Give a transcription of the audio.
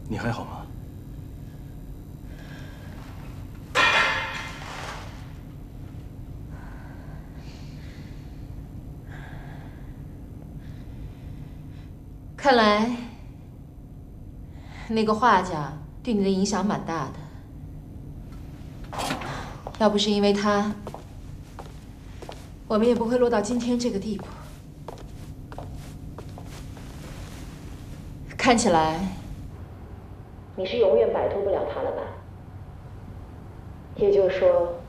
你还好吗？ 看来那个画家对你的影响蛮大的。要不是因为他，我们也不会落到今天这个地步。看起来你是永远摆脱不了他了吧？也就是说，